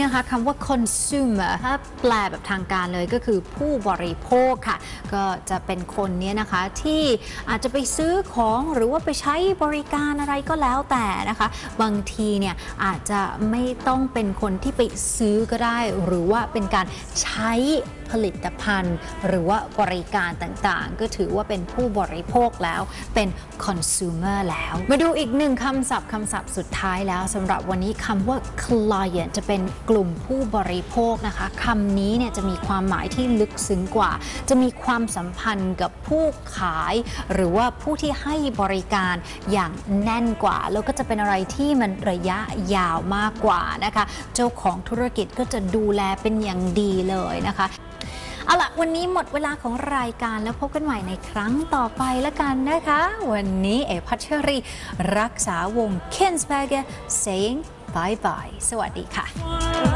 นะคะคำว่า consumer ถ้าแปลแบบทางการเลยก็คือผู้บริโภคค่ะก็จะเป็นคนนี้นะคะที่อาจจะไปซื้อของหรือว่าไปใช้บริการอะไรก็แล้วแต่นะคะบางทีเนี่ยอาจจะไม่ต้องเป็นคนที่ไปซื้อก็ได้หรือว่าเป็นการใช้ผลิตภัณฑ์หรือว่าบริการต่างๆก็ถือว่าเป็นผู้บริโภคแล้วเป็น consumer แล้วมาดูอีกหนึ่งคำศัพท์สุดท้ายแล้วสำหรับวันนี้คำว่า client จะเป็นกลุ่มผู้บริโภคนะคะคำนี้เนี่ยจะมีความหมายที่ลึกซึ้งกว่าจะมีความสัมพันธ์กับผู้ขายหรือว่าผู้ที่ให้บริการอย่างแน่นกว่าแล้วก็จะเป็นอะไรที่มันระยะยาวมากกว่านะคะเจ้าของธุรกิจก็จะดูแลเป็นอย่างดีเลยนะคะเอาล่ะวันนี้หมดเวลาของรายการแล้วพบกันใหม่ในครั้งต่อไปแล้วกันนะคะวันนี้พัชรีรักษาวงศ์ Kinsberger saying bye bye สวัสดีค่ะ